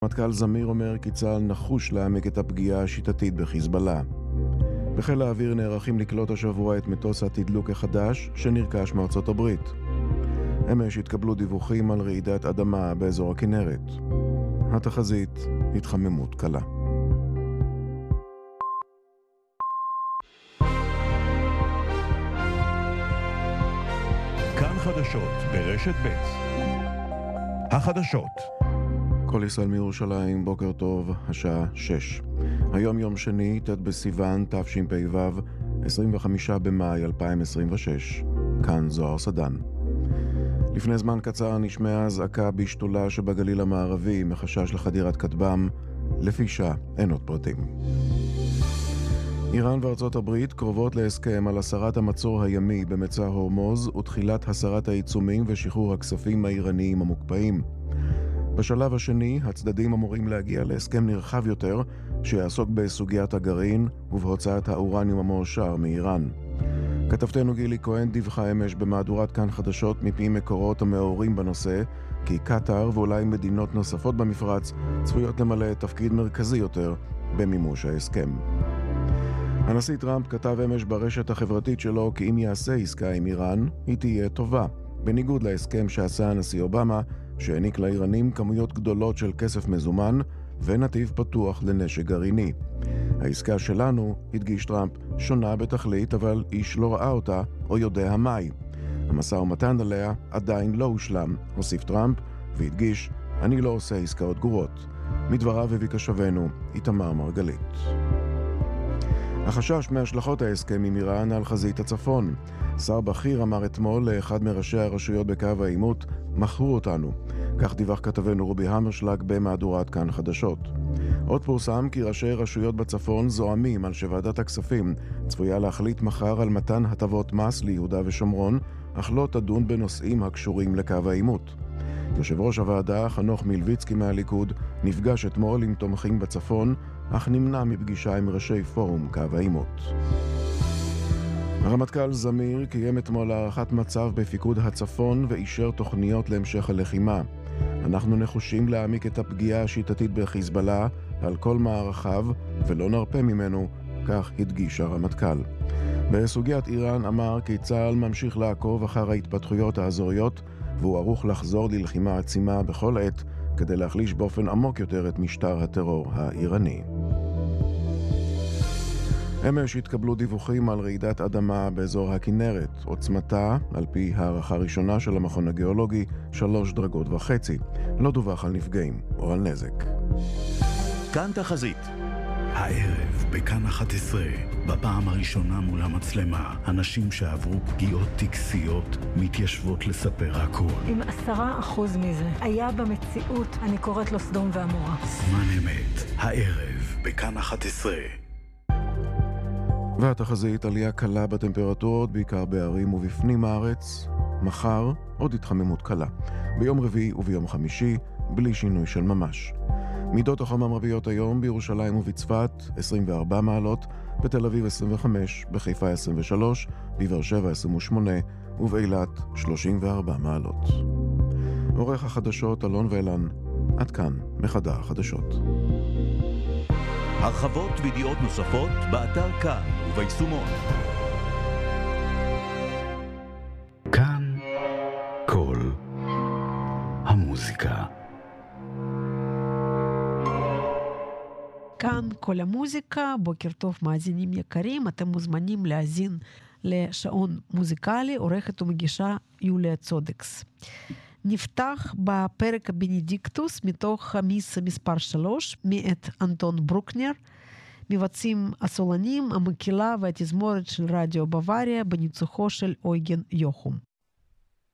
רמטכ"ל זמיר אומר כי צה"ל נחוש להעמיק את הפגיעה השיטתית בחיזבאללה. בחיל האוויר נערכים לקלוט השבוע את מטוס התדלוק החדש שנרכש מארצות הברית. אמש התקבלו דיווחים על רעידת אדמה באזור הכנרת. התחזית, התחממות קלה. כאן חדשות ברשת ב'. החדשות. כל ישראל מירושלים, בוקר טוב, השעה 6. היום יום שני, ט' בסיוון, תשפ"ו, 25 במאי 2026. כאן זוהר סדן. לפני זמן קצר נשמעה אזעקה בשתולה שבגליל המערבי מחשש לחדירת כטב"ם. לפי שעה אין עוד פרטים. איראן וארצות הברית קרובות להסכם על הסרת המצור הימי במצר הורמוז ותחילת הסרת העיצומים ושחרור הכספים האיראניים המוקפאים. בשלב השני, הצדדים אמורים להגיע להסכם נרחב יותר שיעסוק בסוגיית הגרעין ובהוצאת האורניום המועשר מאיראן. כתבתנו גילי כהן דיווחה אמש במהדורת כאן חדשות מפי מקורות המעורים בנושא כי קטר ואולי מדינות נוספות במפרץ צפויות למלא תפקיד מרכזי יותר במימוש ההסכם. הנשיא טראמפ כתב אמש ברשת החברתית שלו כי אם יעשה עסקה עם איראן, היא תהיה טובה, בניגוד להסכם שעשה הנשיא אובמה, שהעניק לאיראנים כמויות גדולות של כסף מזומן ונתיב פתוח לנשק גרעיני. העסקה שלנו, הדגיש טראמפ, שונה בתכלית, אבל איש לא ראה אותה או יודע מהי. המשא ומתן עליה עדיין לא הושלם, הוסיף טראמפ, והדגיש, אני לא עושה עסקאות גרועות. מדבריו הביא קשבנו, איתמר מרגלית. החשש מהשלכות ההסכם עם איראן על חזית הצפון. שר בכיר אמר אתמול לאחד מראשי הרשויות בקו העימות, מכרו אותנו. כך דיווח כתבנו רובי המרשלג במהדורת כאן חדשות. עוד פורסם כי ראשי רשויות בצפון זועמים על שוועדת הכספים צפויה להחליט מחר על מתן הטבות מס ליהודה ושומרון, אך לא תדון בנושאים הקשורים לקו העימות. יושב ראש הוועדה, חנוך מילביצקי מהליכוד, נפגש אתמול עם תומכים בצפון, אך נמנע מפגישה עם ראשי פורום קו העימות. הרמטכ"ל זמיר קיים אתמול הערכת מצב בפיקוד הצפון ואישר תוכניות להמשך הלחימה. אנחנו נחושים להעמיק את הפגיעה השיטתית בחיזבאללה על כל מערכיו ולא נרפה ממנו, כך הדגיש הרמטכ"ל. בסוגיית איראן אמר כי צה"ל ממשיך לעקוב אחר ההתפתחויות האזוריות והוא ערוך לחזור ללחימה עצימה בכל עת כדי להחליש באופן עמוק יותר את משטר הטרור האיראני. אמש התקבלו דיווחים על רעידת אדמה באזור הכנרת. עוצמתה, על פי הערכה ראשונה של המכון הגיאולוגי, 3.5 דרגות. לא דווח על נפגעים או על נזק. כאן תחזית. הערב בכאן 11, בפעם הראשונה מול המצלמה, אנשים שעברו פגיעות טקסיות מתיישבות לספר הכל. עם 10% מזה היה במציאות, אני קוראת לו סדום ועמורה. זמן אמת, הערב בכאן 11. והתחזית, עלייה קלה בטמפרטורות, בעיקר בערים ובפנים הארץ. מחר עוד התחממות קלה. ביום רביעי וביום חמישי, בלי שינוי של ממש. מידות החום המרביות היום בירושלים ובצפת 24 מעלות, בתל אביב 25, בחיפה 23, בבאר שבע 28 ובאילת 34 מעלות. עורך החדשות אלון ואלן, עד כאן מחדר החדשות. הרחבות וידיעות נוספות באתר כאן וביישומון. כאן כל המוזיקה. כאן כל המוזיקה, בוקר טוב מאזינים יקרים, אתם מוזמנים להאזין לשעון מוזיקלי, עורכת ומגישה יוליה צודקס. נפתח בפרק הבנדיקטוס מתוך המיסה מספר 3 מאת אנטון ברוקנר, מבצעים הסולנים, המקהלה והתזמורת של רדיו בוואריה בניצוחו של אויגן יוחום.